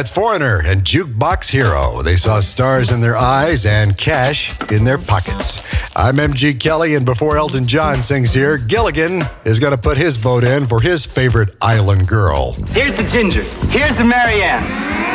That's Foreigner and Jukebox Hero. They saw stars in their eyes and cash in their pockets. I'm MG Kelly, and before Elton John sings here, Gilligan is going to put his vote in for his favorite island girl. Here's to Ginger. Here's to Marianne.